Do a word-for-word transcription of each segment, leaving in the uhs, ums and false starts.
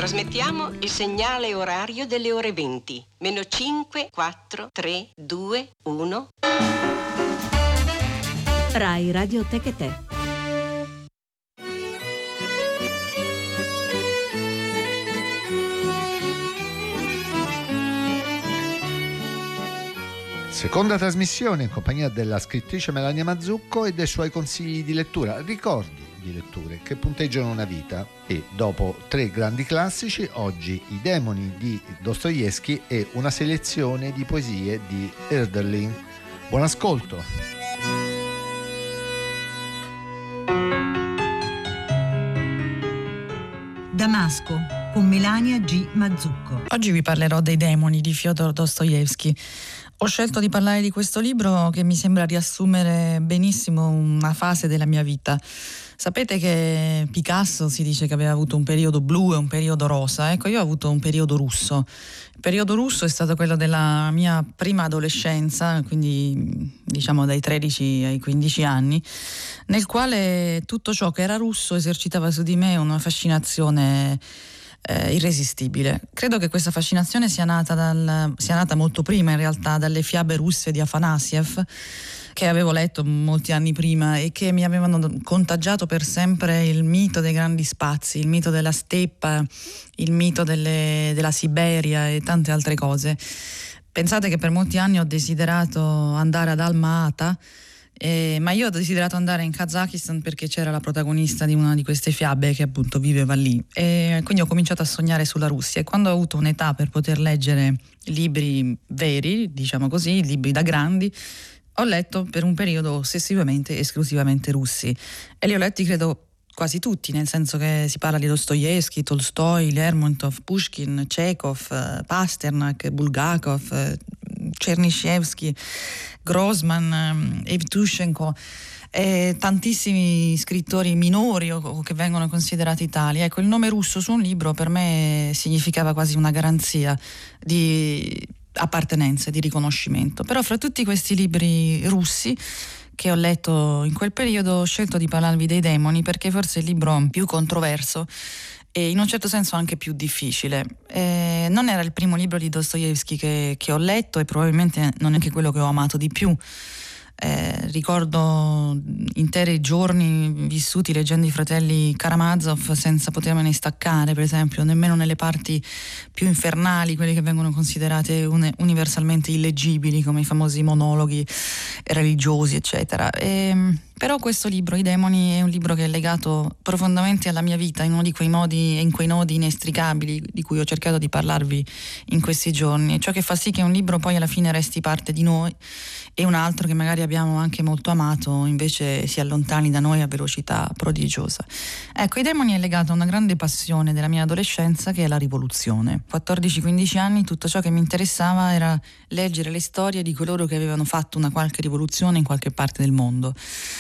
Trasmettiamo il segnale orario delle ore venti. Meno cinque, quattro, tre, due, uno. Rai Radio Tecate. Seconda trasmissione in compagnia della scrittrice Melania Mazzucco e dei suoi consigli di lettura, ricordi di letture che punteggiano una vita. E dopo tre grandi classici, oggi I demoni di Dostoevskij e una selezione di poesie di Hölderlin. Buon ascolto. Damasco con Melania G. Mazzucco. Oggi vi parlerò dei demoni di Fyodor Dostoevskij. Ho scelto di parlare di questo libro che mi sembra riassumere benissimo una fase della mia vita. Sapete che Picasso si dice che aveva avuto un periodo blu e un periodo rosa. Ecco, io ho avuto un periodo russo. Il periodo russo è stato quello della mia prima adolescenza, quindi diciamo dai tredici ai quindici anni, nel quale tutto ciò che era russo esercitava su di me una fascinazione Eh, irresistibile. Credo che questa fascinazione sia nata, dal, sia nata molto prima in realtà dalle fiabe russe di Afanassiev, che avevo letto molti anni prima e che mi avevano contagiato per sempre il mito dei grandi spazi, il mito della steppa, il mito delle, della Siberia e tante altre cose. Pensate che per molti anni ho desiderato andare ad Alma-Ata, Eh, ma io ho desiderato andare in Kazakistan perché c'era la protagonista di una di queste fiabe che appunto viveva lì, e quindi ho cominciato a sognare sulla Russia. E quando ho avuto un'età per poter leggere libri veri, diciamo così, libri da grandi, ho letto per un periodo ossessivamente esclusivamente russi, e li ho letti credo quasi tutti, nel senso che si parla di Dostoevskij, Tolstoi, Lermontov, Pushkin, Chekhov, Pasternak, Bulgakov, Chernyshevsky, Grossman, Evtushenko, e tantissimi scrittori minori o che vengono considerati tali. Ecco, il nome russo su un libro per me significava quasi una garanzia di appartenenza, di riconoscimento. Però fra tutti questi libri russi che ho letto in quel periodo ho scelto di parlarvi dei demoni perché forse è il libro più controverso e in un certo senso anche più difficile. Eh, non era il primo libro di Dostoevskij che, che ho letto e probabilmente non è anche quello che ho amato di più. Eh, ricordo interi giorni vissuti leggendo i fratelli Karamazov senza potermene staccare, per esempio, nemmeno nelle parti più infernali, quelle che vengono considerate un- universalmente illeggibili, come i famosi monologhi religiosi, eccetera. E, però questo libro, I demoni, è un libro che è legato profondamente alla mia vita, in uno di quei modi e in quei nodi inestricabili di cui ho cercato di parlarvi in questi giorni, ciò che fa sì che un libro poi alla fine resti parte di noi e un altro che magari abbiamo anche molto amato invece si allontani da noi a velocità prodigiosa. Ecco, I demoni è legato a una grande passione della mia adolescenza, che è la rivoluzione. quattordici quindici anni, tutto ciò che mi interessava era leggere le storie di coloro che avevano fatto una qualche rivoluzione in qualche parte del mondo,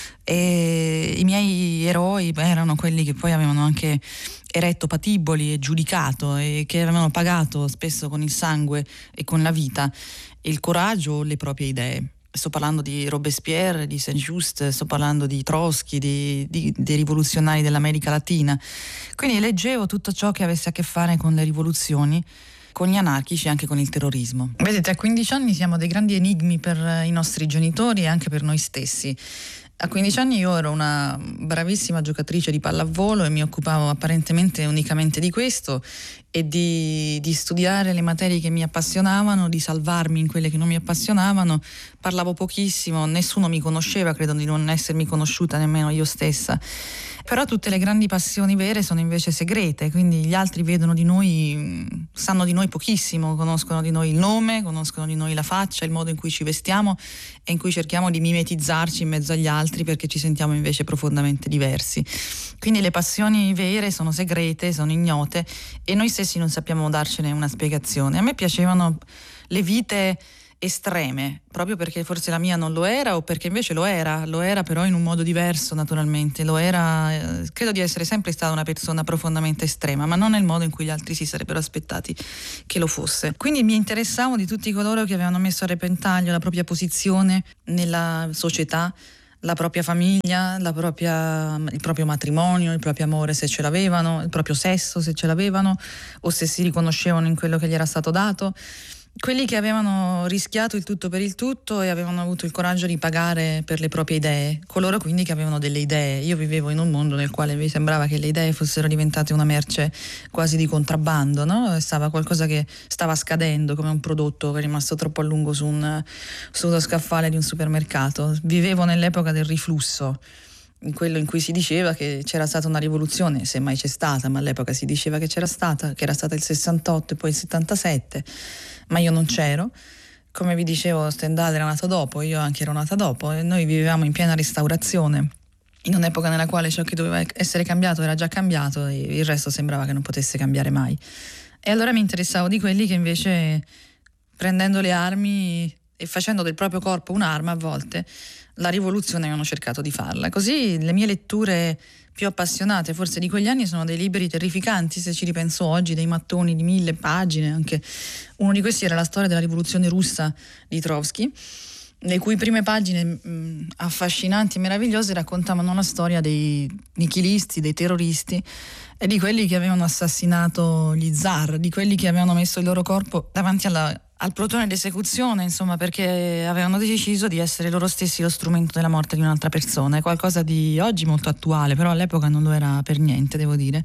e i miei eroi erano quelli che poi avevano anche eretto patiboli e giudicato e che avevano pagato spesso con il sangue e con la vita il coraggio o le proprie idee. Sto parlando di Robespierre, di Saint-Just, sto parlando di Trotsky, di, di, dei rivoluzionari dell'America Latina. Quindi leggevo tutto ciò che avesse a che fare con le rivoluzioni, con gli anarchici e anche con il terrorismo. Vedete, a quindici anni siamo dei grandi enigmi per i nostri genitori e anche per noi stessi. A quindici anni io ero una bravissima giocatrice di pallavolo e mi occupavo apparentemente unicamente di questo e di, di studiare le materie che mi appassionavano, di salvarmi in quelle che non mi appassionavano. Parlavo pochissimo, nessuno mi conosceva, credo di non essermi conosciuta nemmeno io stessa. Però tutte le grandi passioni vere sono invece segrete, quindi gli altri vedono di noi, sanno di noi pochissimo, conoscono di noi il nome, conoscono di noi la faccia, il modo in cui ci vestiamo e in cui cerchiamo di mimetizzarci in mezzo agli altri perché ci sentiamo invece profondamente diversi. Quindi le passioni vere sono segrete, sono ignote e noi stessi non sappiamo darcene una spiegazione. A me piacevano le vite estreme, proprio perché forse la mia non lo era o perché invece lo era, lo era però in un modo diverso naturalmente, lo era, eh, credo di essere sempre stata una persona profondamente estrema, ma non nel modo in cui gli altri si sarebbero aspettati che lo fosse. Quindi mi interessavo di tutti coloro che avevano messo a repentaglio la propria posizione nella società, la propria famiglia, la propria, il proprio matrimonio, il proprio amore se ce l'avevano, il proprio sesso se ce l'avevano o se si riconoscevano in quello che gli era stato dato. Quelli che avevano rischiato il tutto per il tutto e avevano avuto il coraggio di pagare per le proprie idee, coloro quindi che avevano delle idee. Io vivevo in un mondo nel quale mi sembrava che le idee fossero diventate una merce quasi di contrabbando, no? Stava qualcosa che stava scadendo, come un prodotto che è rimasto troppo a lungo su un, sullo scaffale di un supermercato. Vivevo nell'epoca del riflusso, in quello in cui si diceva che c'era stata una rivoluzione, se mai c'è stata, ma all'epoca si diceva che c'era stata, che era stata il sessantotto e poi il settantasette, ma io non c'ero. Come vi dicevo, Stendhal era nato dopo, io anche ero nata dopo, e noi vivevamo in piena restaurazione, in un'epoca nella quale ciò che doveva essere cambiato era già cambiato e il resto sembrava che non potesse cambiare mai. E allora mi interessavo di quelli che invece, prendendo le armi e facendo del proprio corpo un'arma, a volte la rivoluzione avevano cercato di farla. Così le mie letture più appassionate forse di quegli anni sono dei libri terrificanti, se ci ripenso oggi, dei mattoni di mille pagine. Anche uno di questi era la storia della rivoluzione russa di Trotsky, le cui prime pagine mh, affascinanti e meravigliose raccontavano la storia dei nichilisti, dei terroristi e di quelli che avevano assassinato gli zar, di quelli che avevano messo il loro corpo davanti alla al plotone d'esecuzione, insomma, perché avevano deciso di essere loro stessi lo strumento della morte di un'altra persona. È qualcosa di oggi molto attuale, però all'epoca non lo era per niente, devo dire.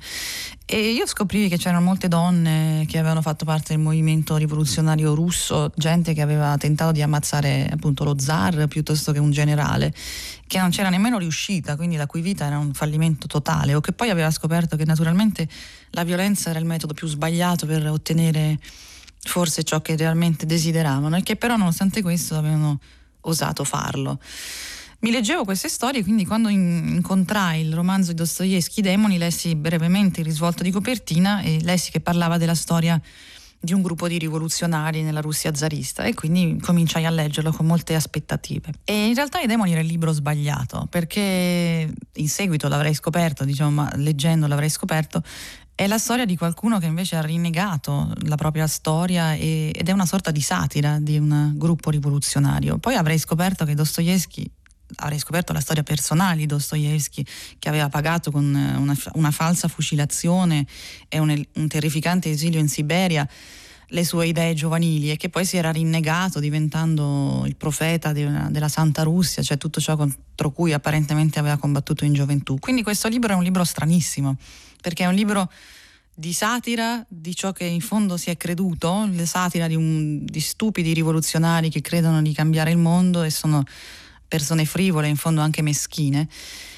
E io scoprivi che c'erano molte donne che avevano fatto parte del movimento rivoluzionario russo, gente che aveva tentato di ammazzare appunto lo zar piuttosto che un generale, che non c'era nemmeno riuscita, quindi la cui vita era un fallimento totale, o che poi aveva scoperto che naturalmente la violenza era il metodo più sbagliato per ottenere forse ciò che realmente desideravano, e che però nonostante questo avevano osato farlo. Mi leggevo queste storie, quindi quando in- incontrai il romanzo di Dostoevskij, Demoni, lessi brevemente il risvolto di copertina e lessi che parlava della storia di un gruppo di rivoluzionari nella Russia zarista, e quindi cominciai a leggerlo con molte aspettative. E in realtà I Demoni era il libro sbagliato, perché in seguito l'avrei scoperto, diciamo, ma leggendo l'avrei scoperto, è la storia di qualcuno che invece ha rinnegato la propria storia e, ed è una sorta di satira di un gruppo rivoluzionario. Poi avrei scoperto che Dostoevskij, avrei scoperto la storia personale di Dostoevskij, che aveva pagato con una, una falsa fucilazione e un, un terrificante esilio in Siberia le sue idee giovanili, e che poi si era rinnegato diventando il profeta de, della Santa Russia, cioè tutto ciò contro cui apparentemente aveva combattuto in gioventù. Quindi questo libro è un libro stranissimo, perché è un libro di satira di ciò che in fondo si è creduto, la satira di, un, di stupidi rivoluzionari che credono di cambiare il mondo e sono persone frivole, in fondo anche meschine,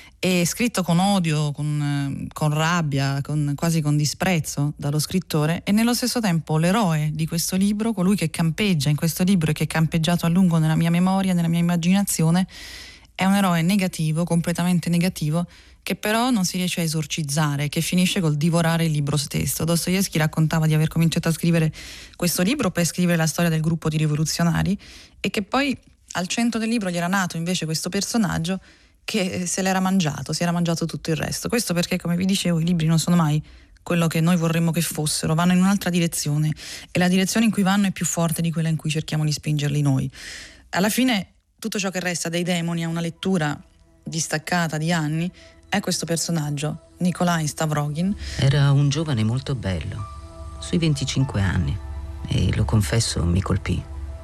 e scritto con odio, con, con rabbia, con, quasi con disprezzo dallo scrittore. E nello stesso tempo l'eroe di questo libro, colui che campeggia in questo libro e che è campeggiato a lungo nella mia memoria, nella mia immaginazione, è un eroe negativo, completamente negativo, che però non si riesce a esorcizzare, che finisce col divorare il libro stesso. Dostoevskij raccontava di aver cominciato a scrivere questo libro per scrivere la storia del gruppo di rivoluzionari, e che poi al centro del libro gli era nato invece questo personaggio che se l'era mangiato, si era mangiato tutto il resto. Questo perché, come vi dicevo, i libri non sono mai quello che noi vorremmo che fossero, vanno in un'altra direzione, e la direzione in cui vanno è più forte di quella in cui cerchiamo di spingerli noi. Alla fine tutto ciò che resta dei Demoni a una lettura distaccata di anni è questo personaggio, Nikolai Stavrogin. Era un giovane molto bello, sui venticinque anni, e lo confesso mi colpì.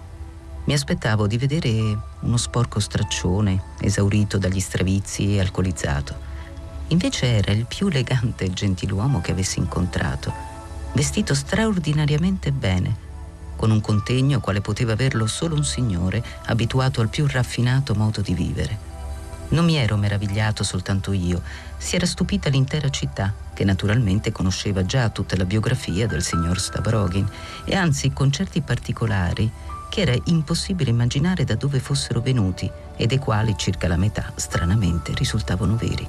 Mi aspettavo di vedere uno sporco straccione, esaurito dagli stravizi e alcolizzato. Invece era il più elegante e gentiluomo che avessi incontrato, vestito straordinariamente bene, con un contegno quale poteva averlo solo un signore abituato al più raffinato modo di vivere. Non mi ero meravigliato soltanto io, si era stupita l'intera città, che naturalmente conosceva già tutta la biografia del signor Stavrogin, e anzi con certi particolari che era impossibile immaginare da dove fossero venuti e dei quali circa la metà, stranamente, risultavano veri.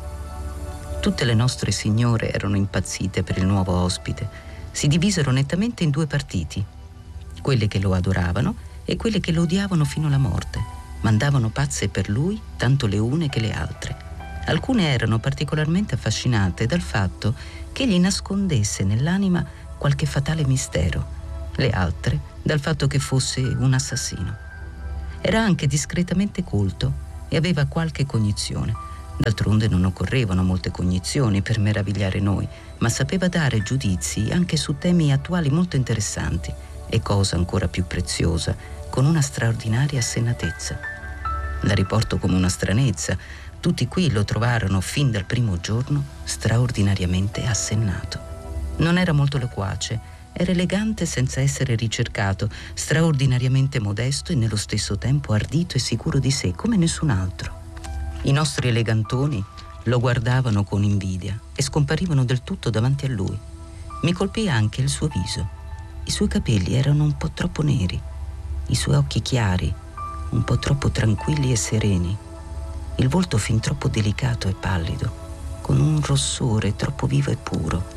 Tutte le nostre signore erano impazzite per il nuovo ospite. Si divisero nettamente in due partiti, quelle che lo adoravano e quelle che lo odiavano fino alla morte. Mandavano pazze per lui, tanto le une che le altre. Alcune erano particolarmente affascinate dal fatto che gli nascondesse nell'anima qualche fatale mistero, le altre dal fatto che fosse un assassino. Era anche discretamente colto e aveva qualche cognizione. D'altronde non occorrevano molte cognizioni per meravigliare noi, ma sapeva dare giudizi anche su temi attuali molto interessanti e, cosa ancora più preziosa, con una straordinaria assennatezza. La riporto come una stranezza. Tutti qui lo trovarono fin dal primo giorno straordinariamente assennato. Non era molto loquace, era elegante senza essere ricercato, straordinariamente modesto e nello stesso tempo ardito e sicuro di sé come nessun altro. I nostri elegantoni lo guardavano con invidia e scomparivano del tutto davanti a lui. Mi colpì anche il suo viso. I suoi capelli erano un po' troppo neri, i suoi occhi chiari, un po' troppo tranquilli e sereni, il volto fin troppo delicato e pallido, con un rossore troppo vivo e puro,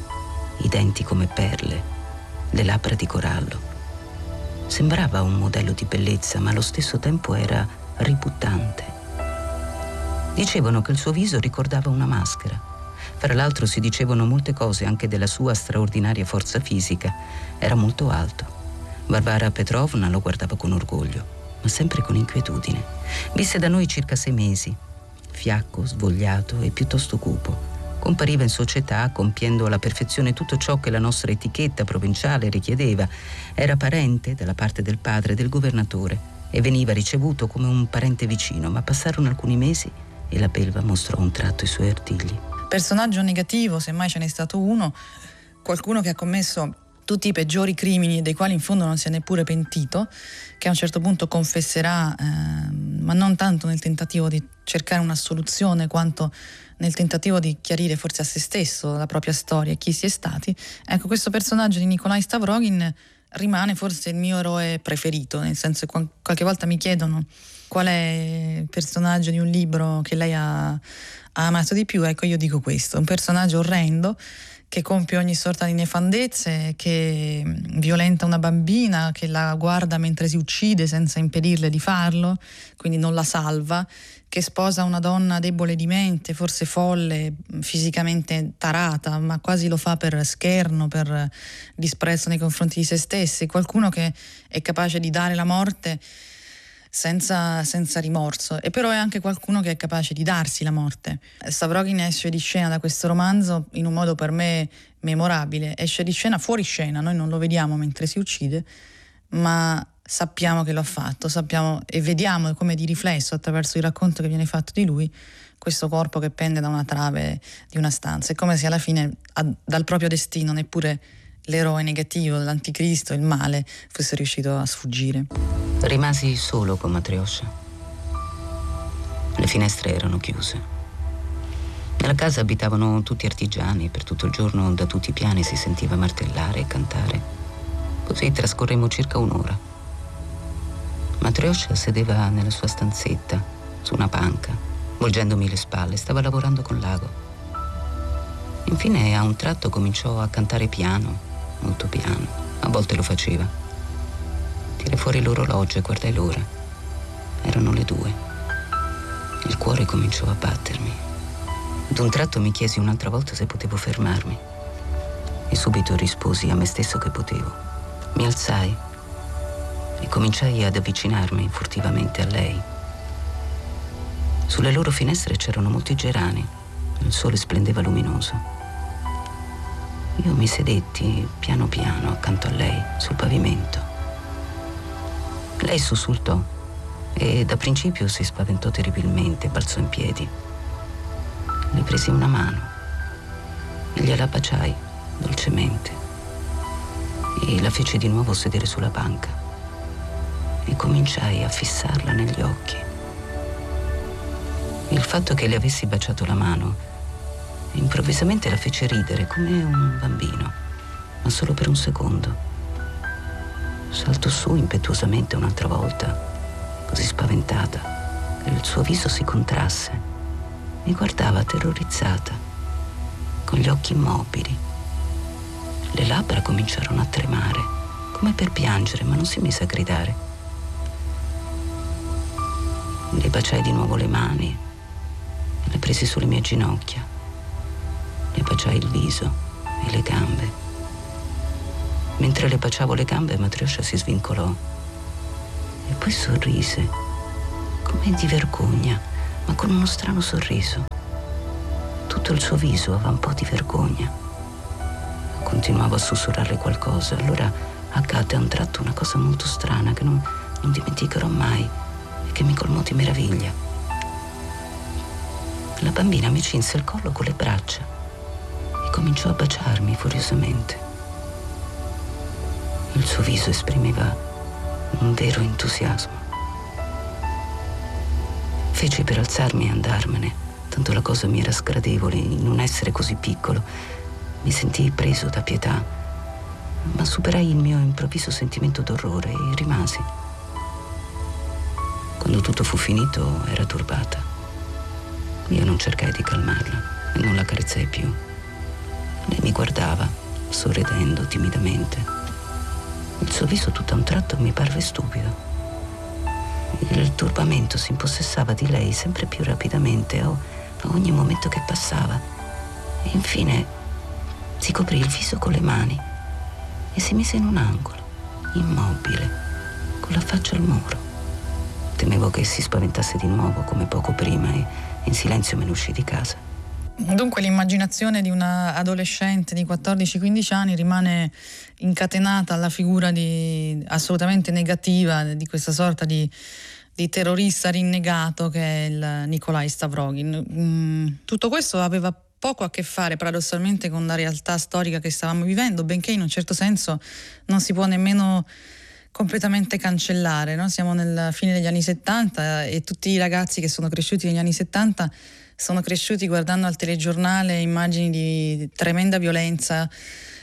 i denti come perle, le labbra di corallo. Sembrava un modello di bellezza, ma allo stesso tempo era ributtante. Dicevano che il suo viso ricordava una maschera. Fra l'altro si dicevano molte cose anche della sua straordinaria forza fisica. Era molto alto. Varvara Petrovna lo guardava con orgoglio, ma sempre con inquietudine. Visse da noi circa sei mesi, fiacco, svogliato e piuttosto cupo. Compariva in società compiendo alla perfezione tutto ciò che la nostra etichetta provinciale richiedeva. Era parente, dalla parte del padre, del governatore e veniva ricevuto come un parente vicino, ma passarono alcuni mesi e la belva mostrò un tratto i suoi artigli. Personaggio negativo, se mai ce n'è stato uno, qualcuno che ha commesso tutti i peggiori crimini dei quali in fondo non si è neppure pentito, che a un certo punto confesserà, eh, ma non tanto nel tentativo di cercare una soluzione quanto nel tentativo di chiarire forse a se stesso la propria storia e chi si è stati. Ecco, questo personaggio di Nikolai Stavrogin rimane forse il mio eroe preferito, nel senso che qualche volta mi chiedono qual è il personaggio di un libro che lei ha, ha amato di più. Ecco, io dico questo, un personaggio orrendo che compie ogni sorta di nefandezze, che violenta una bambina, che la guarda mentre si uccide senza impedirle di farlo, quindi non la salva, che sposa una donna debole di mente, forse folle, fisicamente tarata, ma quasi lo fa per scherno, per disprezzo nei confronti di se stessi, qualcuno che è capace di dare la morte senza, senza rimorso, e però è anche qualcuno che è capace di darsi la morte. Stavrogin esce di scena da questo romanzo in un modo per me memorabile, esce di scena fuori scena, noi non lo vediamo mentre si uccide, ma sappiamo che lo ha fatto, sappiamo e vediamo come di riflesso attraverso il racconto che viene fatto di lui questo corpo che pende da una trave di una stanza. È come se alla fine a, dal proprio destino neppure l'eroe negativo, l'anticristo, il male fosse riuscito a sfuggire. Rimasi solo con Matryoshka. Le finestre erano chiuse. Nella casa abitavano tutti artigiani e per tutto il giorno da tutti i piani si sentiva martellare e cantare. Così trascorremmo circa un'ora. Matryoshka sedeva nella sua stanzetta, su una panca, volgendomi le spalle, stava lavorando con l'ago. Infine a un tratto cominciò a cantare piano, molto piano, a volte lo faceva. Tirai fuori l'orologio e guardai l'ora. Erano le due. Il cuore cominciò a battermi. D'un tratto mi chiesi un'altra volta se potevo fermarmi e subito risposi a me stesso che potevo. Mi alzai e cominciai ad avvicinarmi furtivamente a lei. Sulle loro finestre c'erano molti gerani, il sole splendeva luminoso. Io mi sedetti piano piano accanto a lei, sul pavimento. Lei sussultò e da principio si spaventò terribilmente, balzò in piedi. Le presi una mano e gliela baciai dolcemente e la feci di nuovo sedere sulla panca e cominciai a fissarla negli occhi. Il fatto che le avessi baciato la mano improvvisamente la fece ridere come un bambino, ma solo per un secondo. Saltò su impetuosamente un'altra volta, così spaventata che il suo viso si contrasse. Mi guardava terrorizzata, con gli occhi immobili. Le labbra cominciarono a tremare, come per piangere, ma non si mise a gridare. Le baciai di nuovo le mani, le presi sulle mie ginocchia. Le baciai il viso e le gambe. Mentre le baciavo le gambe, Matryoshka si svincolò e poi sorrise come di vergogna, ma con uno strano sorriso. Tutto il suo viso aveva un po' di vergogna. Continuavo a sussurrarle qualcosa, allora accadde a un tratto una cosa molto strana che non, non dimenticherò mai e che mi colmò di meraviglia. La bambina mi cinse il collo con le braccia e cominciò a baciarmi furiosamente. Il suo viso esprimeva un vero entusiasmo. Feci per alzarmi e andarmene, tanto la cosa mi era sgradevole in un essere così piccolo. Mi sentii preso da pietà, ma superai il mio improvviso sentimento d'orrore e rimasi. Quando tutto fu finito era turbata. Io non cercai di calmarla e non la carezzai più. Lei mi guardava, sorridendo timidamente. Il suo viso tutto a un tratto mi parve stupido. Il turbamento si impossessava di lei sempre più rapidamente a, a ogni momento che passava. E infine si coprì il viso con le mani e si mise in un angolo, immobile, con la faccia al muro. Temevo che si spaventasse di nuovo come poco prima e in silenzio me ne uscì di casa. Dunque l'immaginazione di una adolescente di quattordici quindici anni rimane incatenata alla figura di, assolutamente negativa di questa sorta di, di terrorista rinnegato che è il Nikolai Stavrogin. Mm, tutto questo aveva poco a che fare paradossalmente con la realtà storica che stavamo vivendo, benché in un certo senso non si può nemmeno completamente cancellare, no? Siamo nella fine degli anni settanta e tutti i ragazzi che sono cresciuti negli anni settanta sono cresciuti guardando al telegiornale immagini di tremenda violenza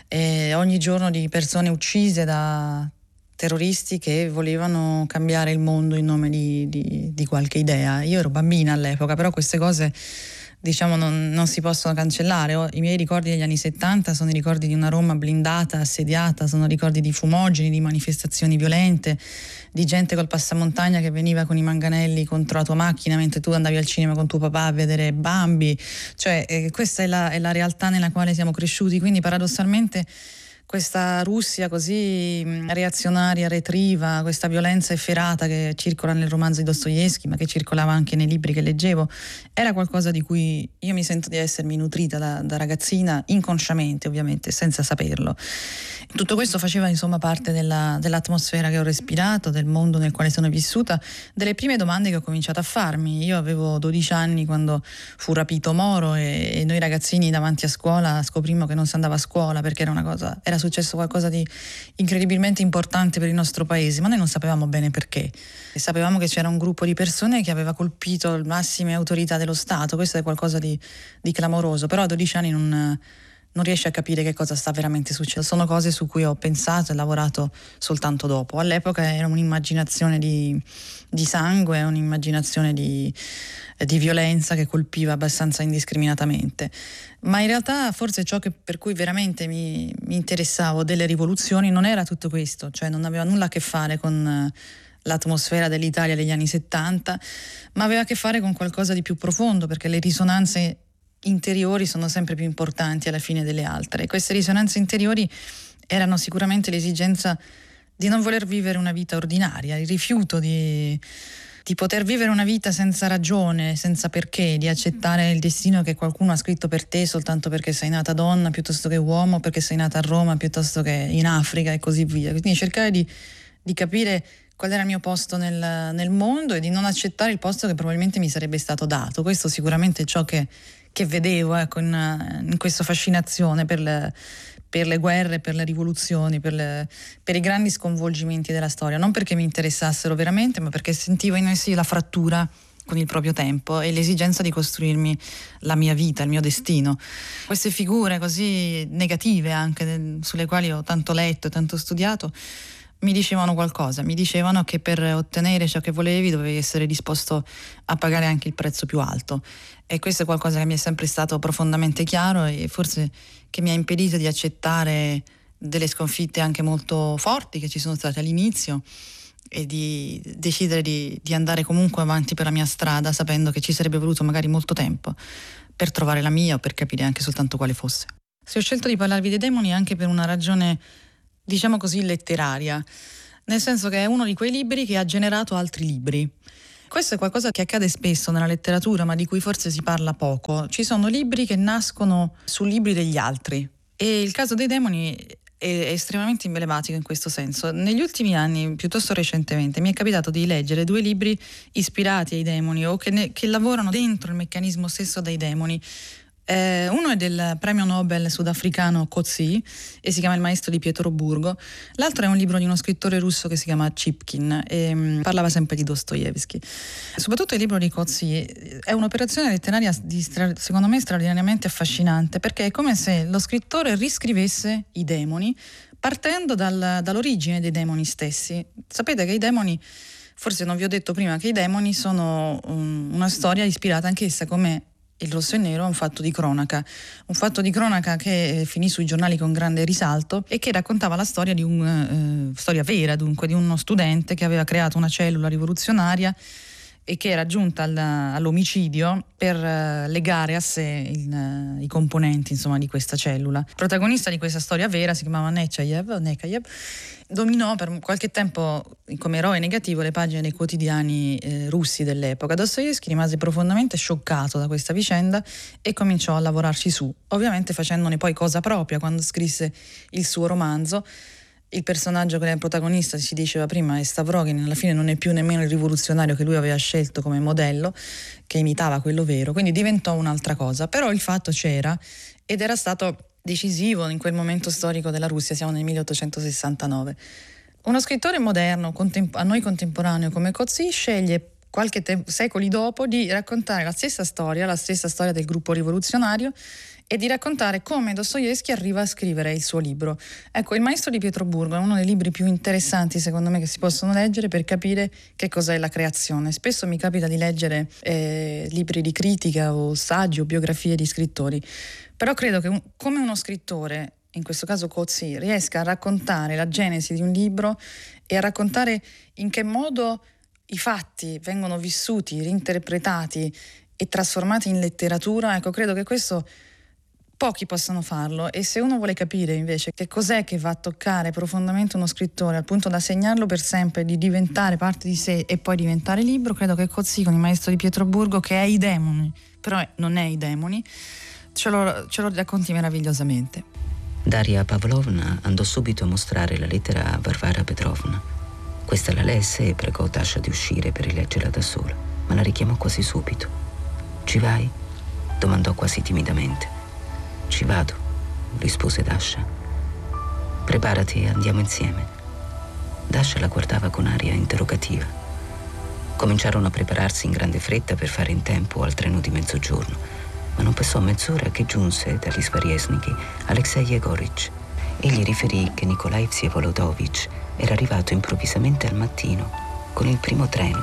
e ogni giorno di persone uccise da terroristi che volevano cambiare il mondo in nome di, di, di qualche idea. Io ero bambina all'epoca, però queste cose diciamo non, non si possono cancellare. I miei ricordi degli anni settanta sono i ricordi di una Roma blindata, assediata, sono ricordi di fumogeni, di manifestazioni violente, di gente col passamontagna che veniva con i manganelli contro la tua macchina mentre tu andavi al cinema con tuo papà a vedere Bambi. Cioè eh, questa è la, è la realtà nella quale siamo cresciuti, quindi paradossalmente questa Russia così reazionaria, retriva, questa violenza efferata che circola nel romanzo di Dostoevskij, ma che circolava anche nei libri che leggevo, era qualcosa di cui io mi sento di essermi nutrita da, da ragazzina, inconsciamente ovviamente, senza saperlo. Tutto questo faceva insomma parte della, dell'atmosfera che ho respirato, del mondo nel quale sono vissuta, delle prime domande che ho cominciato a farmi. Io avevo dodici anni quando fu rapito Moro e, e noi ragazzini davanti a scuola scoprimmo che non si andava a scuola perché era una cosa, era successo qualcosa di incredibilmente importante per il nostro paese, ma noi non sapevamo bene perché. E sapevamo che c'era un gruppo di persone che aveva colpito le massime autorità dello Stato. Questo è qualcosa di, di clamoroso, però a dodici anni non, non riesci a capire che cosa sta veramente succedendo. Sono cose su cui ho pensato e lavorato soltanto dopo. All'epoca era un'immaginazione di, di sangue, un'immaginazione di, di violenza che colpiva abbastanza indiscriminatamente. Ma in realtà forse ciò che, per cui veramente mi, mi interessavo delle rivoluzioni non era tutto questo, cioè non aveva nulla a che fare con l'atmosfera dell'Italia degli anni settanta, ma aveva a che fare con qualcosa di più profondo, perché le risonanze interiori sono sempre più importanti alla fine delle altre. E queste risonanze interiori erano sicuramente l'esigenza di non voler vivere una vita ordinaria, il rifiuto di... di poter vivere una vita senza ragione, senza perché, di accettare il destino che qualcuno ha scritto per te soltanto perché sei nata donna piuttosto che uomo, perché sei nata a Roma piuttosto che in Africa e così via. Quindi cercare di, di capire qual era il mio posto nel, nel mondo e di non accettare il posto che probabilmente mi sarebbe stato dato. Questo sicuramente è ciò che, che vedevo ecco, in, in questa fascinazione per le, per le guerre, per le rivoluzioni, per, le, per i grandi sconvolgimenti della storia, non perché mi interessassero veramente, ma perché sentivo in essi la frattura con il proprio tempo e l'esigenza di costruirmi la mia vita, il mio destino. Queste figure così negative anche, sulle quali ho tanto letto e tanto studiato, mi dicevano qualcosa, mi dicevano che per ottenere ciò che volevi dovevi essere disposto a pagare anche il prezzo più alto. E questo è qualcosa che mi è sempre stato profondamente chiaro e forse che mi ha impedito di accettare delle sconfitte anche molto forti che ci sono state all'inizio e di decidere di, di andare comunque avanti per la mia strada, sapendo che ci sarebbe voluto magari molto tempo per trovare la mia o per capire anche soltanto quale fosse. Se ho scelto di parlarvi dei demoni anche per una ragione, diciamo così, letteraria, nel senso che è uno di quei libri che ha generato altri libri. Questo è qualcosa che accade spesso nella letteratura, ma di cui forse si parla poco. Ci sono libri che nascono su libri degli altri, e il caso dei demoni è estremamente emblematico in questo senso. Negli ultimi anni, piuttosto recentemente, mi è capitato di leggere due libri ispirati ai demoni o che, ne, che lavorano dentro il meccanismo stesso dei demoni. Eh, uno è del premio Nobel sudafricano Coetzee e si chiama Il maestro di Pietroburgo. L'altro è un libro di uno scrittore russo che si chiama Chipkin e um, parlava sempre di Dostoevskij. Soprattutto il libro di Coetzee è un'operazione letteraria di stra- secondo me straordinariamente affascinante, perché è come se lo scrittore riscrivesse i demoni partendo dal, dall'origine dei demoni stessi. Sapete che i demoni, forse non vi ho detto prima, che i demoni sono um, una storia ispirata anch'essa, come Il rosso e nero, è un fatto di cronaca, un fatto di cronaca che finì sui giornali con grande risalto e che raccontava la storia di un eh, storia vera, dunque, di uno studente che aveva creato una cellula rivoluzionaria e che era giunta al, all'omicidio per uh, legare a sé il, uh, i componenti, insomma, di questa cellula. Il protagonista di questa storia vera si chiamava Nechayev, Nechayev dominò per qualche tempo come eroe negativo le pagine dei quotidiani eh, russi dell'epoca. Dostoevskij rimase profondamente scioccato da questa vicenda e cominciò a lavorarci su, ovviamente facendone poi cosa propria quando scrisse il suo romanzo. Il personaggio che era il protagonista, si diceva prima, è Stavrogin, alla fine non è più nemmeno il rivoluzionario che lui aveva scelto come modello, che imitava quello vero, quindi diventò un'altra cosa. Però il fatto c'era ed era stato decisivo in quel momento storico della Russia, siamo nel milleottocentosessantanove. Uno scrittore moderno, contemp- a noi contemporaneo come Coetzee, sceglie qualche te- secoli dopo di raccontare la stessa storia, la stessa storia del gruppo rivoluzionario, e di raccontare come Dostoevskij arriva a scrivere il suo libro. Ecco, Il maestro di Pietroburgo è uno dei libri più interessanti, secondo me, che si possono leggere per capire che cos'è la creazione. Spesso mi capita di leggere eh, libri di critica o saggi o biografie di scrittori, però credo che un, come uno scrittore, in questo caso Coetzee, riesca a raccontare la genesi di un libro e a raccontare in che modo i fatti vengono vissuti, reinterpretati e trasformati in letteratura, ecco, credo che questo pochi possano farlo. E se uno vuole capire invece che cos'è che va a toccare profondamente uno scrittore al punto da segnarlo per sempre, di diventare parte di sé e poi diventare libro, credo che Coetzee con Il maestro di Pietroburgo, che è i demoni, però non è i demoni, ce lo, ce lo racconti meravigliosamente. Daria Pavlovna andò subito a mostrare la lettera a Varvara Petrovna. Questa la lesse e pregò Dasha di uscire per rileggerla da sola, ma la richiamò quasi subito. «Ci vai?» domandò quasi timidamente. «Ci vado», rispose Dasha. «Preparati e andiamo insieme». Dasha la guardava con aria interrogativa. Cominciarono a prepararsi in grande fretta per fare in tempo al treno di mezzogiorno, ma non passò mezz'ora che giunse dagli Svariesniki Alexei Yegorich. Egli riferì che Nikolai Vsevolodovich era arrivato improvvisamente al mattino con il primo treno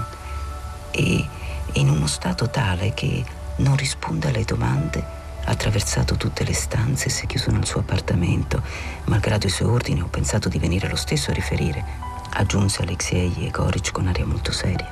e in uno stato tale che non risponde alle domande. Ha attraversato tutte le stanze e si è chiuso nel suo appartamento. Malgrado i suoi ordini, ho pensato di venire lo stesso a riferire, aggiunse Alexei Yegorich con aria molto seria.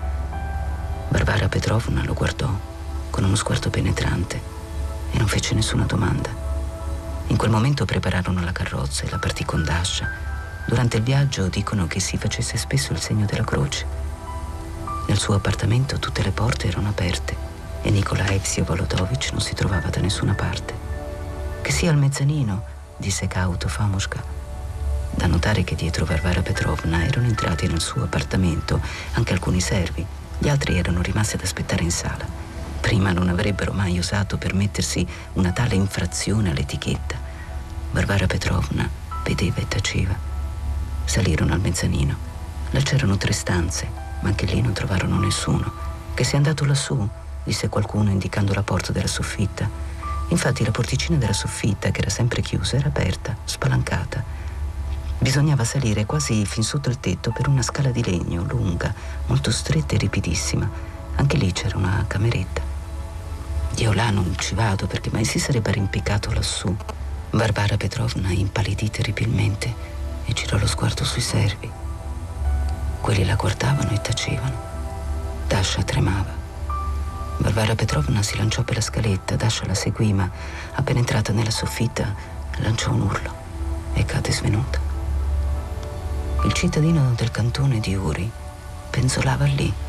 Varvara Petrovna lo guardò con uno sguardo penetrante e non fece nessuna domanda. In quel momento prepararono la carrozza e la partì con Dasha. Durante il viaggio dicono che si facesse spesso il segno della croce. Nel suo appartamento tutte le porte erano aperte e Nikolai Vsevolodovich non si trovava da nessuna parte. «Che sia al mezzanino», disse cauto Famushka. Da notare che dietro Varvara Petrovna erano entrati nel suo appartamento anche alcuni servi. Gli altri erano rimasti ad aspettare in sala. Prima non avrebbero mai osato permettersi una tale infrazione all'etichetta. Varvara Petrovna vedeva e taceva. Salirono al mezzanino. Là c'erano tre stanze, ma anche lì non trovarono nessuno. «Che sia andato lassù», disse qualcuno indicando la porta della soffitta. Infatti la porticina della soffitta, che era sempre chiusa, era aperta, spalancata. Bisognava salire quasi fin sotto il tetto per una scala di legno lunga, molto stretta e ripidissima. Anche lì c'era una cameretta. «Io là non ci vado perché mai si sarebbe arrampicato lassù». Varvara Petrovna impallidì terribilmente e girò lo sguardo sui servi. Quelli la guardavano e tacevano. Dasha tremava. Varvara Petrovna si lanciò per la scaletta, Dasha la seguì, ma appena entrata nella soffitta lanciò un urlo e cadde svenuta. Il cittadino del cantone di Uri penzolava lì,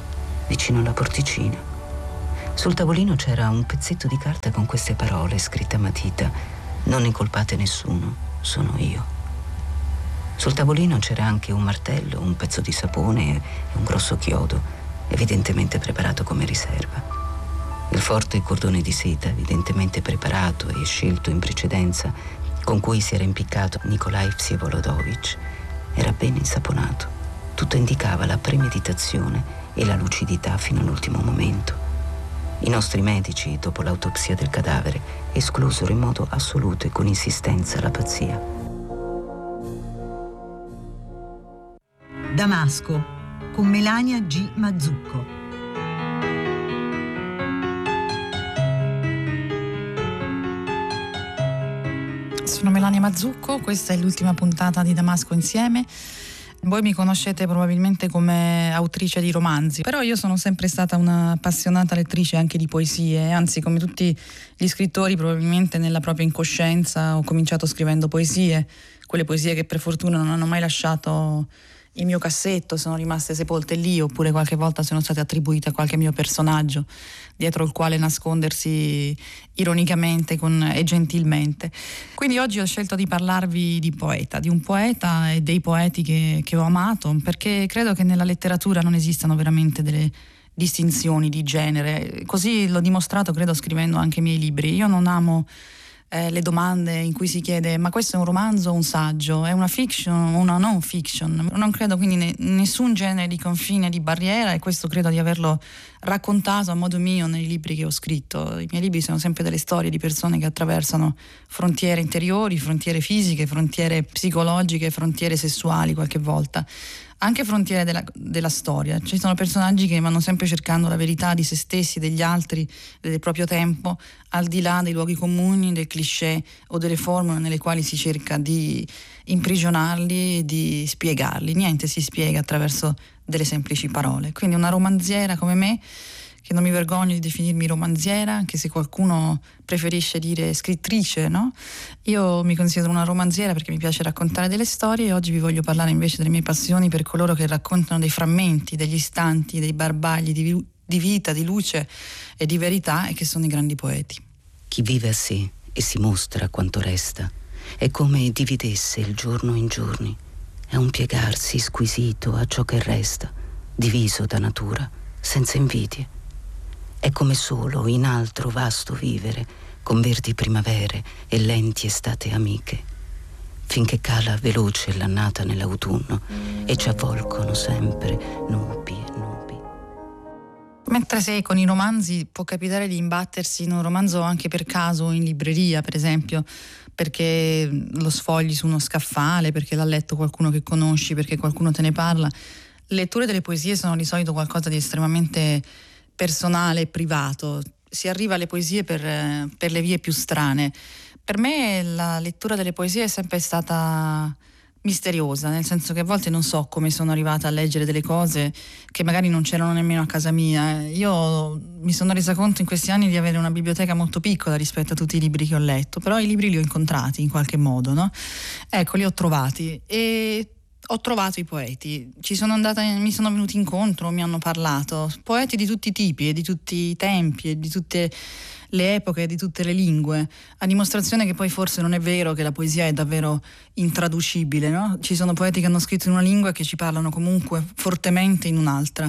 vicino alla porticina. Sul tavolino c'era un pezzetto di carta con queste parole scritte a matita: non incolpate nessuno, sono io. Sul tavolino c'era anche un martello, un pezzo di sapone e un grosso chiodo, evidentemente preparato come riserva. Il forte cordone di seta, evidentemente preparato e scelto in precedenza, con cui si era impiccato Nikolai Vsevolodovich, era ben insaponato. Tutto indicava la premeditazione e la lucidità fino all'ultimo momento. I nostri medici, dopo l'autopsia del cadavere, esclusero in modo assoluto e con insistenza la pazzia. Damasco, con Melania G. Mazzucco. Sono Melania Mazzucco, questa è l'ultima puntata di Damasco Insieme. Voi mi conoscete probabilmente come autrice di romanzi, però io sono sempre stata una appassionata lettrice anche di poesie, anzi come tutti gli scrittori probabilmente nella propria incoscienza ho cominciato scrivendo poesie, quelle poesie che per fortuna non hanno mai lasciato il mio cassetto, sono rimaste sepolte lì, oppure qualche volta sono state attribuite a qualche mio personaggio dietro il quale nascondersi ironicamente con, e gentilmente. Quindi oggi ho scelto di parlarvi di poeta, di un poeta e dei poeti che, che ho amato, perché credo che nella letteratura non esistano veramente delle distinzioni di genere. Così l'ho dimostrato, credo, scrivendo anche i miei libri. Io non amo Eh, le domande in cui si chiede ma questo è un romanzo o un saggio, è una fiction o una non fiction. Non credo quindi ne, nessun genere di confine, di barriera, e questo credo di averlo raccontato a modo mio nei libri che ho scritto. I miei libri sono sempre delle storie di persone che attraversano frontiere interiori, frontiere fisiche, frontiere psicologiche, frontiere sessuali qualche volta, anche frontiere della, della storia. Ci sono personaggi che vanno sempre cercando la verità di se stessi, degli altri, del proprio tempo, al di là dei luoghi comuni, dei cliché o delle formule nelle quali si cerca di imprigionarli e di spiegarli. Niente si spiega attraverso delle semplici parole. Quindi una romanziera come me, che non mi vergogno di definirmi romanziera, anche se qualcuno preferisce dire scrittrice, no? Io mi considero una romanziera perché mi piace raccontare delle storie, e oggi vi voglio parlare invece delle mie passioni per coloro che raccontano dei frammenti, degli istanti, dei barbagli di, di vita, di luce e di verità, e che sono i grandi poeti. Chi vive a sé e si mostra quanto resta, è come dividesse il giorno in giorni, è un piegarsi squisito a ciò che resta, diviso da natura, senza invidie. È come solo in altro vasto vivere, con verdi primavere e lenti estate amiche, finché cala veloce l'annata nell'autunno e ci avvolgono sempre nubi e nubi. Mentre se con i romanzi può capitare di imbattersi in un romanzo anche per caso in libreria, per esempio, perché lo sfogli su uno scaffale, perché l'ha letto qualcuno che conosci, perché qualcuno te ne parla, le letture delle poesie sono di solito qualcosa di estremamente personale e privato. Si arriva alle poesie per, per le vie più strane. Per me la lettura delle poesie è sempre stata misteriosa, nel senso che a volte non so come sono arrivata a leggere delle cose che magari non c'erano nemmeno a casa mia. Io mi sono resa conto in questi anni di avere una biblioteca molto piccola rispetto a tutti i libri che ho letto, però i libri li ho incontrati in qualche modo, no? Ecco, li ho trovati e ho trovato i poeti, ci sono andata, mi sono venuti incontro, mi hanno parlato, poeti di tutti i tipi e di tutti i tempi e di tutte le epoche e di tutte le lingue, a dimostrazione che poi forse non è vero che la poesia è davvero intraducibile, no? Ci sono poeti che hanno scritto in una lingua e che ci parlano comunque fortemente in un'altra.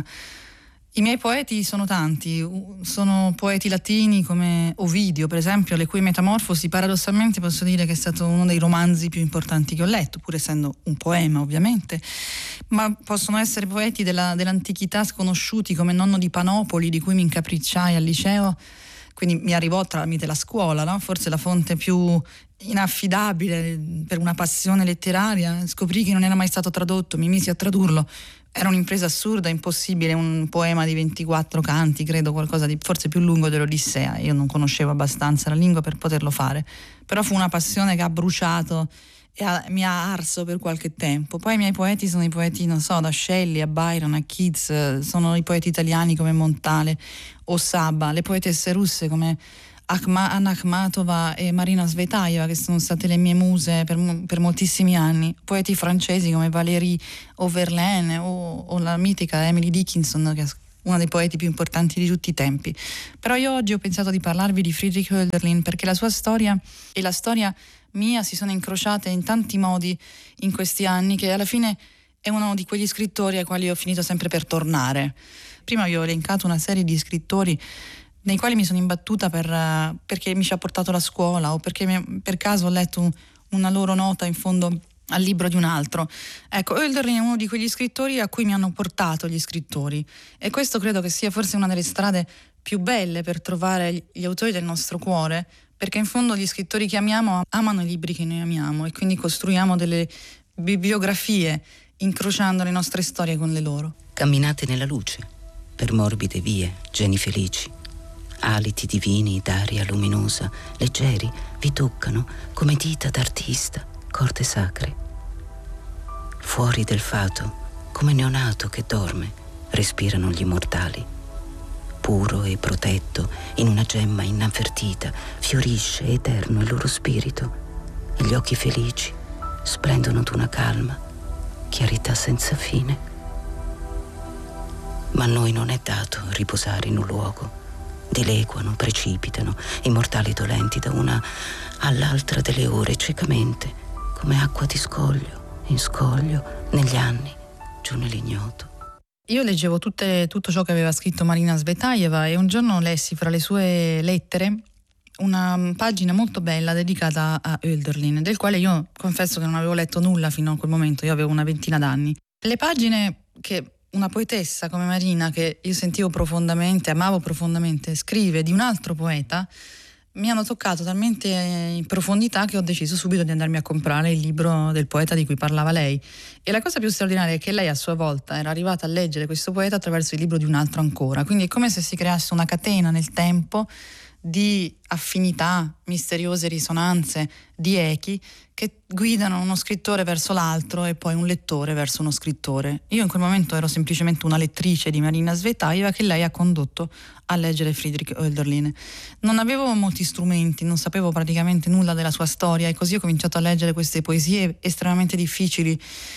I miei poeti sono tanti, sono poeti latini come Ovidio, per esempio, le cui Metamorfosi paradossalmente posso dire che è stato uno dei romanzi più importanti che ho letto, pur essendo un poema ovviamente, ma possono essere poeti della, dell'antichità sconosciuti come Nonno di Panopoli, di cui mi incapricciai al liceo, quindi mi arrivò tramite la scuola, no? Forse la fonte più inaffidabile per una passione letteraria. Scoprì che non era mai stato tradotto, mi misi a tradurlo. Era un'impresa assurda, impossibile, un poema di ventiquattro canti, credo, qualcosa di forse più lungo dell'Odissea. Io non conoscevo abbastanza la lingua per poterlo fare, però fu una passione che ha bruciato e ha, mi ha arso per qualche tempo. Poi i miei poeti sono i poeti, non so, da Shelley a Byron a Keats, sono i poeti italiani come Montale o Saba, le poetesse russe come Anna Akhmatova e Marina Svetaeva, che sono state le mie muse per, per moltissimi anni, poeti francesi come Valéry o Verlaine o, o la mitica Emily Dickinson, che uno dei poeti più importanti di tutti i tempi. Però io oggi ho pensato di parlarvi di Friedrich Hölderlin perché la sua storia e la storia mia si sono incrociate in tanti modi in questi anni, che alla fine è uno di quegli scrittori ai quali ho finito sempre per tornare. Prima vi ho elencato una serie di scrittori nei quali mi sono imbattuta per, perché mi ci ha portato la scuola o perché mi, per caso ho letto una loro nota in fondo al libro di un altro. Ecco, Hölderlin è uno di quegli scrittori a cui mi hanno portato gli scrittori, e questo credo che sia forse una delle strade più belle per trovare gli autori del nostro cuore, perché in fondo gli scrittori che amiamo amano i libri che noi amiamo, e quindi costruiamo delle bibliografie incrociando le nostre storie con le loro. Camminate nella luce, per morbide vie, geni felici, aliti divini d'aria luminosa, leggeri, vi toccano come dita d'artista, corde sacre. Fuori del fato, come neonato che dorme, respirano gli immortali. Puro e protetto, in una gemma inavvertita, fiorisce eterno il loro spirito, e gli occhi felici splendono d'una calma, chiarità senza fine. Ma a noi non è dato riposare in un luogo. Dileguano, precipitano, immortali dolenti da una all'altra delle ore, ciecamente, come acqua di scoglio in scoglio, negli anni, giù nell'ignoto. Io leggevo tutte, tutto ciò che aveva scritto Marina Tsvetaeva, e un giorno lessi fra le sue lettere una pagina molto bella dedicata a Hölderlin, del quale io confesso che non avevo letto nulla fino a quel momento. Io avevo una ventina d'anni. Le pagine che una poetessa come Marina, che io sentivo profondamente, amavo profondamente, scrive di un altro poeta, mi hanno toccato talmente in profondità che ho deciso subito di andarmi a comprare il libro del poeta di cui parlava lei. E la cosa più straordinaria è che lei a sua volta era arrivata a leggere questo poeta attraverso il libro di un altro ancora, quindi è come se si creasse una catena nel tempo di affinità, misteriose risonanze, di echi che guidano uno scrittore verso l'altro e poi un lettore verso uno scrittore. Io in quel momento ero semplicemente una lettrice di Marina Tsvetaeva che lei ha condotto a leggere Friedrich Hölderlin. Non avevo molti strumenti, non sapevo praticamente nulla della sua storia, e così ho cominciato a leggere queste poesie estremamente difficili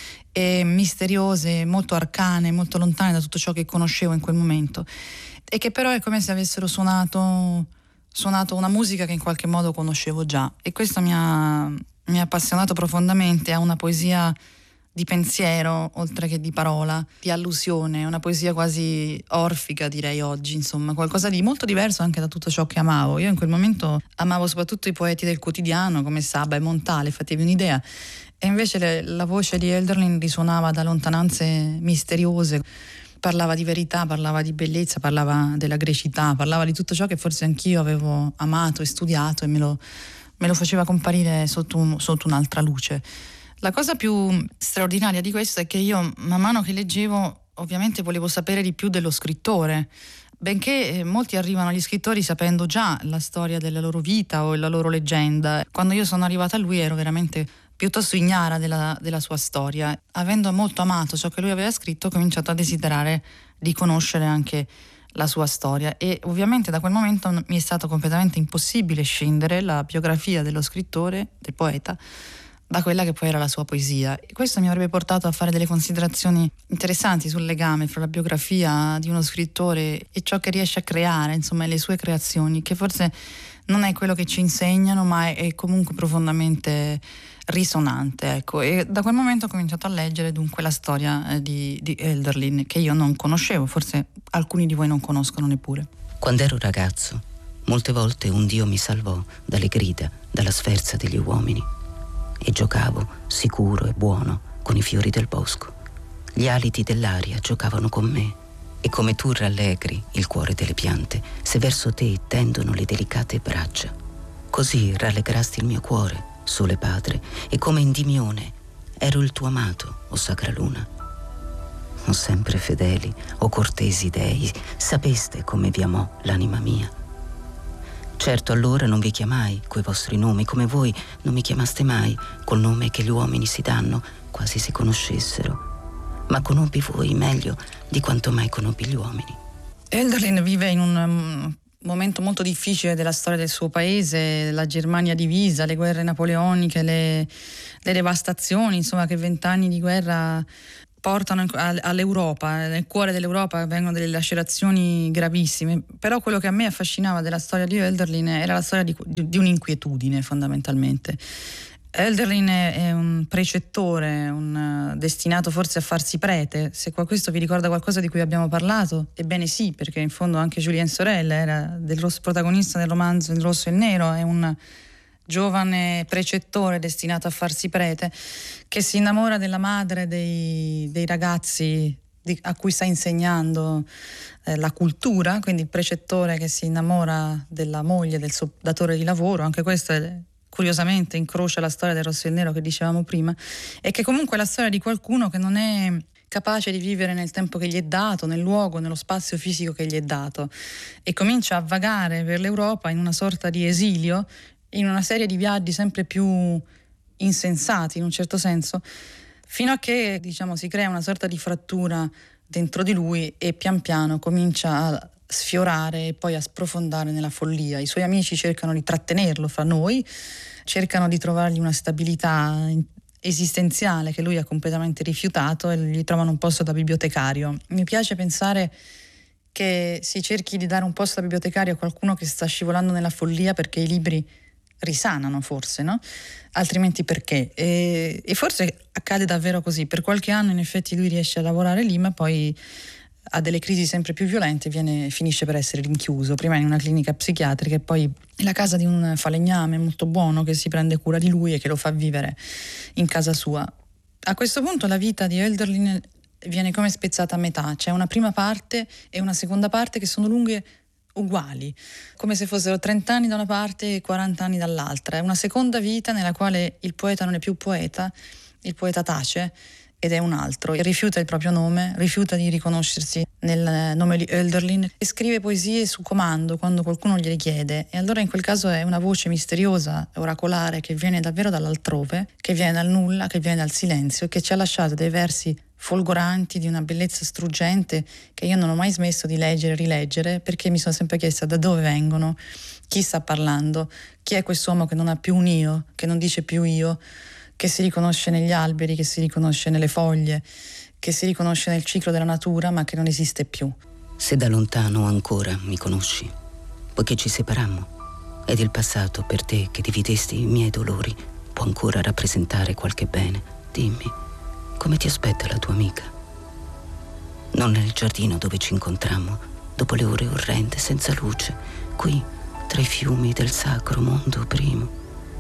e misteriose, molto arcane, molto lontane da tutto ciò che conoscevo in quel momento, e che però è come se avessero suonato suonato una musica che in qualche modo conoscevo già, e questo mi ha, mi ha appassionato profondamente. Ha una poesia di pensiero oltre che di parola, di allusione, una poesia quasi orfica, direi oggi, insomma, qualcosa di molto diverso anche da tutto ciò che amavo. Io in quel momento amavo soprattutto i poeti del quotidiano come Saba e Montale, fatevi un'idea, e invece le, la voce di Hölderlin risuonava da lontananze misteriose. Parlava di verità, parlava di bellezza, parlava della grecità, parlava di tutto ciò che forse anch'io avevo amato e studiato, e me lo, me lo faceva comparire sotto, un, sotto un'altra luce. La cosa più straordinaria di questo è che io, man mano che leggevo, ovviamente volevo sapere di più dello scrittore, benché molti arrivano agli scrittori sapendo già la storia della loro vita o la loro leggenda. Quando io sono arrivata a lui ero veramente piuttosto ignara della, della sua storia. Avendo molto amato ciò che lui aveva scritto, ho cominciato a desiderare di conoscere anche la sua storia, e ovviamente da quel momento mi è stato completamente impossibile scindere la biografia dello scrittore, del poeta, da quella che poi era la sua poesia. E questo mi avrebbe portato a fare delle considerazioni interessanti sul legame fra la biografia di uno scrittore e ciò che riesce a creare, insomma, le sue creazioni, che forse non è quello che ci insegnano, ma è comunque profondamente risonante, ecco. E da quel momento ho cominciato a leggere dunque la storia eh, di, di Hölderlin, che io non conoscevo, forse alcuni di voi non conoscono neppure. Quando ero ragazzo, molte volte un Dio mi salvò dalle grida, dalla sferza degli uomini, e giocavo sicuro e buono con i fiori del bosco. Gli aliti dell'aria giocavano con me, e come tu rallegri il cuore delle piante se verso te tendono le delicate braccia, così rallegrasti il mio cuore, sole padre, e come Endimione ero il tuo amato, o sacra luna. O sempre fedeli, o cortesi dei, sapeste come vi amò l'anima mia. Certo allora non vi chiamai coi vostri nomi, come voi non mi chiamaste mai col nome che gli uomini si danno, quasi si conoscessero, ma conobbi voi meglio di quanto mai conobbi gli uomini. Hölderlin vive in un um, momento molto difficile della storia del suo paese, la Germania divisa, le guerre napoleoniche, le, le devastazioni, insomma, che vent'anni di guerra portano all'Europa, nel cuore dell'Europa vengono delle lacerazioni gravissime, però quello che a me affascinava della storia di Hölderlin era la storia di, di un'inquietudine fondamentalmente. Hölderlin è un precettore, un destinato forse a farsi prete. Se questo vi ricorda qualcosa di cui abbiamo parlato, ebbene sì, perché in fondo anche Julien Sorel era del rosso, protagonista del romanzo Il rosso e il nero, è un giovane precettore destinato a farsi prete che si innamora della madre dei, dei ragazzi di, a cui sta insegnando eh, la cultura, quindi il precettore che si innamora della moglie del suo datore di lavoro. Anche questo è, curiosamente incrocia la storia del rosso e il nero che dicevamo prima, e che comunque è la storia di qualcuno che non è capace di vivere nel tempo che gli è dato, nel luogo, nello spazio fisico che gli è dato, e comincia a vagare per l'Europa in una sorta di esilio, in una serie di viaggi sempre più insensati in un certo senso, fino a che, diciamo, si crea una sorta di frattura dentro di lui e pian piano comincia a sfiorare e poi a sprofondare nella follia. I suoi amici cercano di trattenerlo fra noi, cercano di trovargli una stabilità esistenziale che lui ha completamente rifiutato e gli trovano un posto da bibliotecario. Mi piace pensare che si cerchi di dare un posto da bibliotecario a qualcuno che sta scivolando nella follia, perché i libri risanano forse, no? Altrimenti perché? E, e forse accade davvero così. Per qualche anno in effetti lui riesce a lavorare lì, ma poi ha delle crisi sempre più violente e viene, finisce per essere rinchiuso, prima in una clinica psichiatrica e poi nella casa di un falegname molto buono che si prende cura di lui e che lo fa vivere in casa sua. A questo punto la vita di Hölderlin viene come spezzata a metà. C'è una prima parte e una seconda parte che sono lunghe uguali, come se fossero trenta anni da una parte e quaranta anni dall'altra. È una seconda vita nella quale il poeta non è più poeta, il poeta tace ed è un altro, rifiuta il proprio nome, rifiuta di riconoscersi nel nome di Hölderlin e scrive poesie su comando quando qualcuno gliele chiede, e allora in quel caso è una voce misteriosa, oracolare, che viene davvero dall'altrove, che viene dal nulla, che viene dal silenzio, che ci ha lasciato dei versi folgoranti di una bellezza struggente che io non ho mai smesso di leggere e rileggere, perché mi sono sempre chiesta da dove vengono, chi sta parlando, chi è quest'uomo che non ha più un io, che non dice più io, che si riconosce negli alberi, che si riconosce nelle foglie, che si riconosce nel ciclo della natura, ma che non esiste più. Se da lontano ancora mi conosci, poiché ci separammo, ed il passato per te che dividesti i miei dolori può ancora rappresentare qualche bene, dimmi, come ti aspetta la tua amica? Non nel giardino dove ci incontrammo, dopo le ore orrende senza luce, qui tra i fiumi del sacro mondo primo.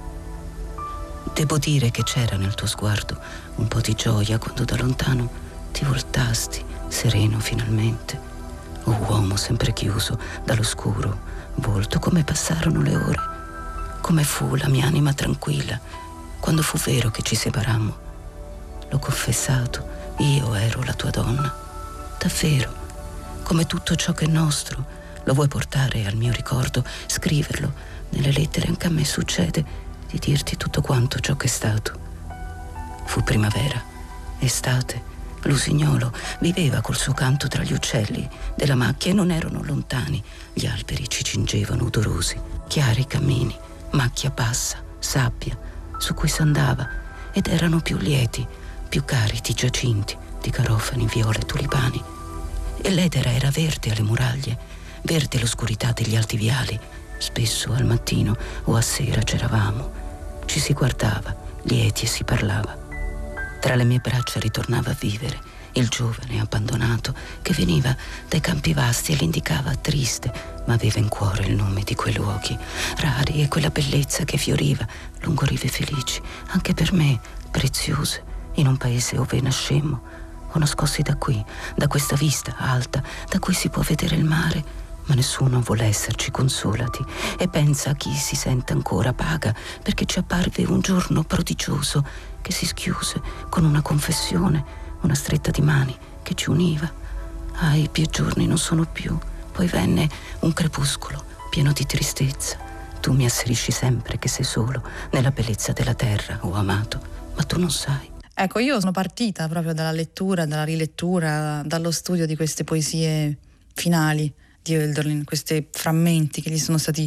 Devo dire che c'era nel tuo sguardo un po' di gioia quando da lontano ti voltasti, sereno finalmente. O uomo sempre chiuso dall'oscuro volto, come passarono le ore, come fu la mia anima tranquilla quando fu vero che ci separammo. L'ho confessato, io ero la tua donna. Davvero, come tutto ciò che è nostro, lo vuoi portare al mio ricordo, scriverlo nelle lettere. Anche a me succede di dirti tutto quanto ciò che è stato. Fu primavera, estate, l'usignolo viveva col suo canto tra gli uccelli della macchia e non erano lontani. Gli alberi ci cingevano odorosi, chiari cammini, macchia bassa, sabbia su cui s'andava, ed erano più lieti, più cari di giacinti, di garofani, viole, tulipani. E l'edera era verde alle muraglie, verde l'oscurità degli alti viali. Spesso al mattino o a sera c'eravamo, ci si guardava, lieti, e si parlava. Tra le mie braccia ritornava a vivere il giovane abbandonato che veniva dai campi vasti e l'indicava triste, ma aveva in cuore il nome di quei luoghi rari e quella bellezza che fioriva lungo rive felici, anche per me preziose, in un paese ove nascemmo, o nascosti da qui, da questa vista alta, da cui si può vedere il mare. Ma nessuno vuole esserci consolati e pensa a chi si sente ancora paga, perché ci apparve un giorno prodigioso che si schiuse con una confessione, una stretta di mani che ci univa. Ah, i più giorni non sono più. Poi venne un crepuscolo pieno di tristezza. Tu mi asserisci sempre che sei solo nella bellezza della terra, oh amato, ma tu non sai. Ecco, io sono partita proprio dalla lettura, dalla rilettura, dallo studio di queste poesie finali di Hölderlin, questi frammenti che gli sono stati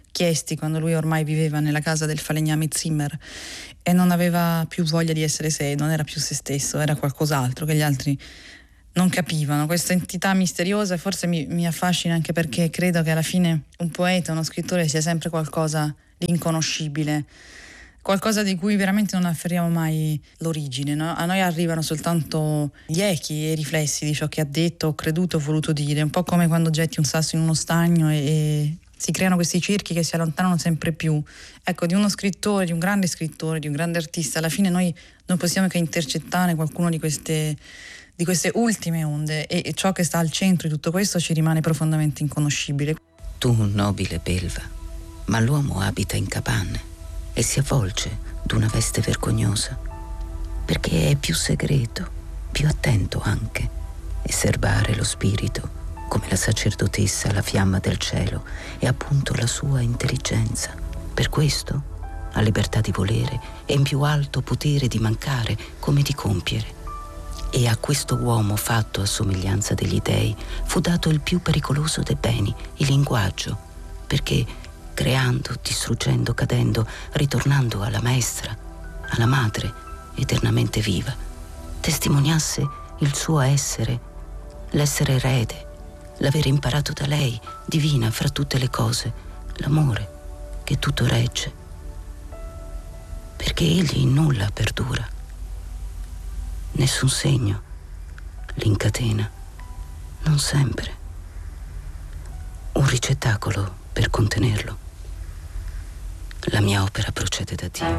chiesti quando lui ormai viveva nella casa del falegname Zimmer e non aveva più voglia di essere sé, non era più se stesso, era qualcos'altro che gli altri non capivano. Questa entità misteriosa forse mi, mi affascina anche perché credo che alla fine un poeta, uno scrittore sia sempre qualcosa di inconoscibile, qualcosa di cui veramente non afferriamo mai l'origine, no? A noi arrivano soltanto gli echi e i riflessi di ciò che ha detto, creduto o voluto dire, un po' come quando getti un sasso in uno stagno e, e si creano questi cerchi che si allontanano sempre più. Ecco, di uno scrittore, di un grande scrittore, di un grande artista, alla fine noi non possiamo che intercettare qualcuno di queste, di queste ultime onde e, e ciò che sta al centro di tutto questo ci rimane profondamente inconoscibile. Tu, nobile belva, ma l'uomo abita in capanne e si avvolge d'una veste vergognosa, perché è più segreto, più attento anche, e serbare lo spirito, come la sacerdotessa la fiamma del cielo, è appunto la sua intelligenza. Per questo ha libertà di volere e in più alto potere di mancare come di compiere. E a questo uomo fatto a somiglianza degli dei fu dato il più pericoloso dei beni, il linguaggio, perché creando, distruggendo, cadendo, ritornando alla maestra, alla madre eternamente viva, testimoniasse il suo essere, l'essere erede, l'aver imparato da lei, divina fra tutte le cose, l'amore che tutto regge, perché egli in nulla perdura, nessun segno l'incatena, non sempre, un ricettacolo per contenerlo. La mia opera procede da Dio.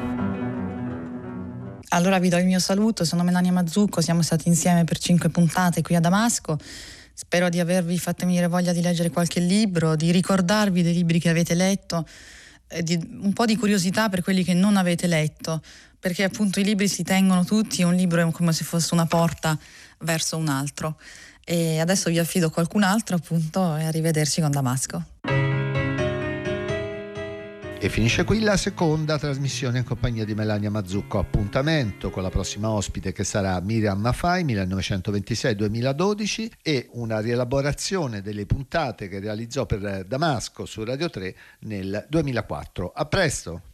Allora vi do il mio saluto, sono Melania Mazzucco, siamo stati insieme per cinque puntate qui a Damasco. Spero di avervi fatto venire voglia di leggere qualche libro, di ricordarvi dei libri che avete letto, e di un po' di curiosità per quelli che non avete letto, perché appunto i libri si tengono tutti e un libro è come se fosse una porta verso un altro. E adesso vi affido a qualcun altro appunto e arrivederci con Damasco. E finisce qui la seconda trasmissione in compagnia di Melania Mazzucco. Appuntamento con la prossima ospite che sarà Miriam Maffei, millenovecentoventisei duemiladodici, e una rielaborazione delle puntate che realizzò per Damasco su Radio tre nel duemilaquattro. A presto!